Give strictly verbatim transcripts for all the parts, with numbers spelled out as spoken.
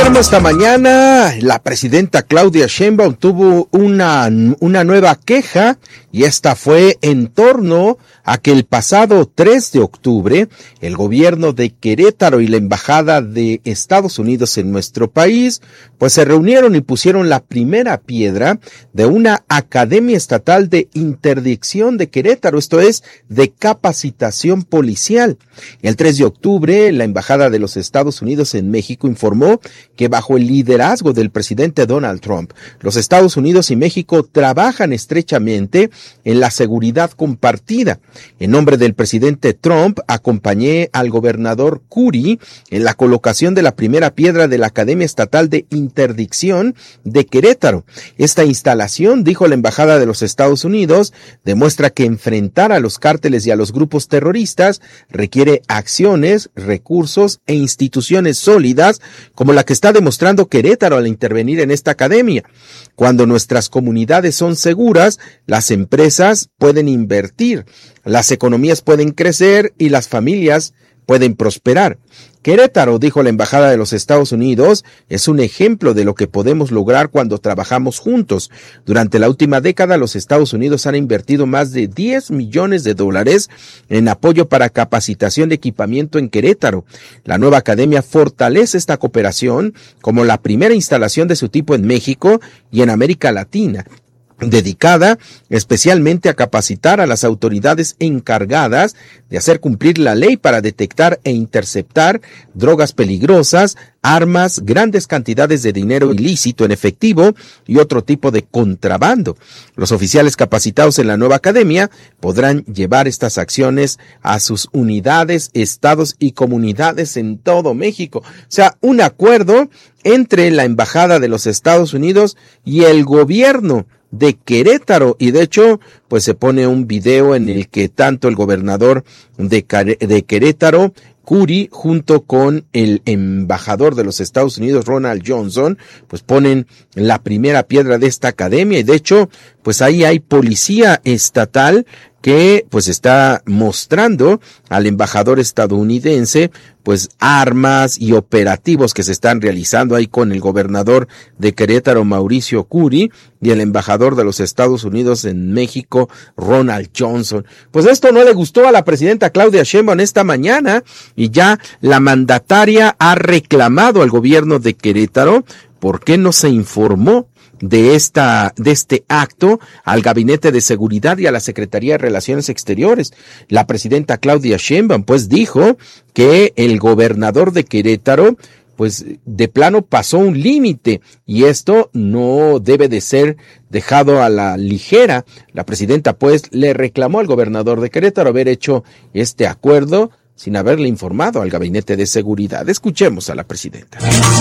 Informo esta mañana, la presidenta Claudia Sheinbaum tuvo una, una nueva queja y esta fue en torno a que el pasado tres de octubre el gobierno de Querétaro y la embajada de Estados Unidos en nuestro país pues se reunieron y pusieron la primera piedra de una academia estatal de interdicción de Querétaro, esto es, de capacitación policial. El tres de octubre la embajada de los Estados Unidos en México informó que bajo el liderazgo del presidente Donald Trump, los Estados Unidos y México trabajan estrechamente en la seguridad compartida. En nombre del presidente Trump, acompañé al gobernador Curry en la colocación de la primera piedra de la Academia Estatal de Interdicción de Querétaro. Esta instalación, dijo la embajada de los Estados Unidos, demuestra que enfrentar a los cárteles y a los grupos terroristas requiere acciones, recursos e instituciones sólidas como la que está demostrando Querétaro al intervenir en esta academia. Cuando nuestras comunidades son seguras, las empresas pueden invertir, las economías pueden crecer y las familias pueden prosperar. Querétaro, dijo la embajada de los Estados Unidos, es un ejemplo de lo que podemos lograr cuando trabajamos juntos. Durante la última década, los Estados Unidos han invertido más de diez millones de dólares en apoyo para capacitación y equipamiento en Querétaro. La nueva academia fortalece esta cooperación como la primera instalación de su tipo en México y en América Latina, dedicada especialmente a capacitar a las autoridades encargadas de hacer cumplir la ley para detectar e interceptar drogas peligrosas, armas, grandes cantidades de dinero ilícito en efectivo y otro tipo de contrabando. Los oficiales capacitados en la nueva academia podrán llevar estas acciones a sus unidades, estados y comunidades en todo México. O sea, un acuerdo entre la embajada de los Estados Unidos y el gobierno de Querétaro, y de hecho pues se pone un video en el que tanto el gobernador de, de Querétaro, Curry, junto con el embajador de los Estados Unidos, Ronald Johnson, pues ponen la primera piedra de esta academia, y de hecho pues ahí hay policía estatal que pues está mostrando al embajador estadounidense pues armas y operativos que se están realizando ahí con el gobernador de Querétaro, Mauricio Curry, y el embajador de los Estados Unidos en México, Ronald Johnson. Pues esto no le gustó a la presidenta Claudia Sheinbaum esta mañana y ya la mandataria ha reclamado al gobierno de Querétaro por qué no se informó de esta, de este acto al Gabinete de Seguridad y a la Secretaría de Relaciones Exteriores. La presidenta Claudia Sheinbaum pues dijo que el gobernador de Querétaro pues de plano pasó un límite y esto no debe de ser dejado a la ligera. La presidenta pues le reclamó al gobernador de Querétaro haber hecho este acuerdo sin haberle informado al Gabinete de Seguridad. Escuchemos a la presidenta.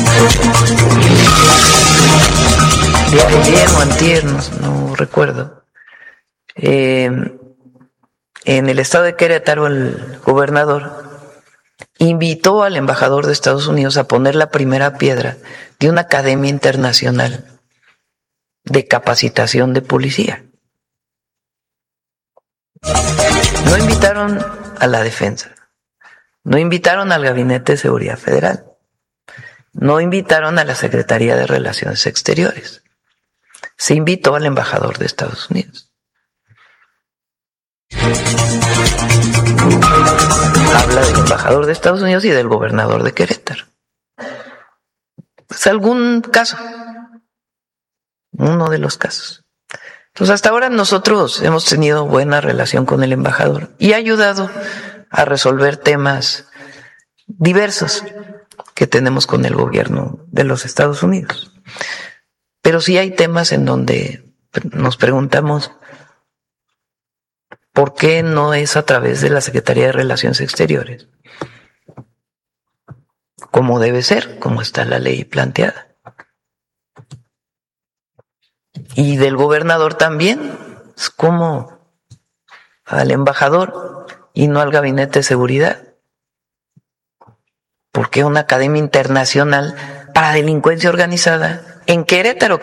Bien o antier, no, no recuerdo. Eh, en el estado de Querétaro, el gobernador invitó al embajador de Estados Unidos a poner la primera piedra de una academia internacional de capacitación de policía. No invitaron a la defensa, no invitaron al Gabinete de Seguridad Federal, no invitaron a la Secretaría de Relaciones Exteriores. Se invitó al embajador de Estados Unidos. Habla del embajador de Estados Unidos y del gobernador de Querétaro. Es algún caso, uno de los casos. Entonces, hasta ahora nosotros hemos tenido buena relación con el embajador y ha ayudado a resolver temas diversos que tenemos con el gobierno de los Estados Unidos. Pero sí hay temas en donde nos preguntamos por qué no es a través de la Secretaría de Relaciones Exteriores, como debe ser, como está la ley planteada. Y del gobernador también, es como al embajador y no al Gabinete de Seguridad. ¿Por qué una academia internacional para delincuencia organizada en Querétaro?